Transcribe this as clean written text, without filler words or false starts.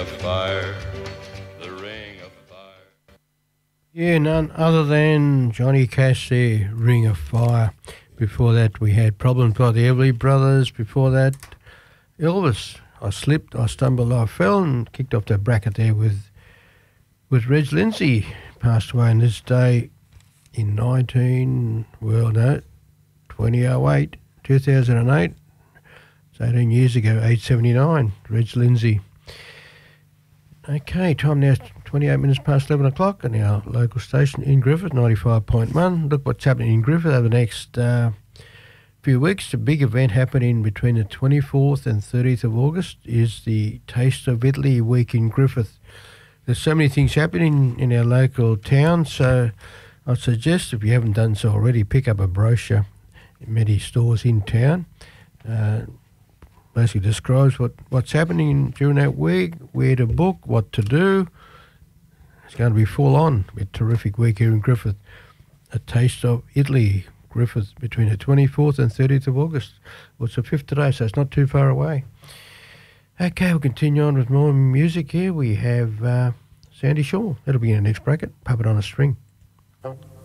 Fire, the ring of fire. Yeah, none other than Johnny Cash there, Ring of Fire. Before that, we had Problems by the Everly Brothers. Before that, Elvis. I slipped, I stumbled, I fell, and kicked off that bracket there with Reg Lindsay. Passed away on this day in 2008, 2008. It's 18 years ago, 8:79. Reg Lindsay. Okay, time now 28 minutes past 11 o'clock on our local station in Griffith, 95.1. Look what's happening in Griffith over the next few weeks. A big event happening between the 24th and 30th of August is the Taste of Italy Week in Griffith. There's so many things happening in our local town, so I'd suggest, if you haven't done so already, pick up a brochure in many stores in town. Basically describes what's happening during that week, where to book, what to do. It's going to be full on with a terrific week here in Griffith. A Taste of Italy, Griffith, between the 24th and 30th of August. Well, it's the 5th today, so it's not too far away. Okay, we'll continue on with more music here. We have Sandy Shaw. That'll be in the next bracket. Puppet on a String.